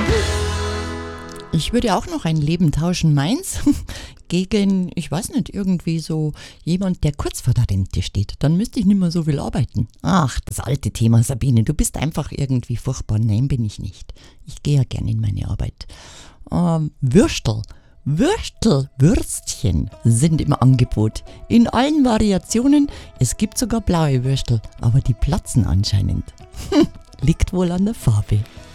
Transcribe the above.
Ich würde auch noch ein Leben tauschen, meins, gegen, ich weiß nicht, irgendwie so jemand, der kurz vor der Rente steht. Dann müsste ich nicht mehr so viel arbeiten. Ach, das alte Thema, Sabine, du bist einfach irgendwie furchtbar. Nein, bin ich nicht. Ich gehe ja gerne in meine Arbeit. Würstchen sind im Angebot. In allen Variationen. Es gibt sogar blaue Würstel, aber die platzen anscheinend. Liegt wohl an der Farbe.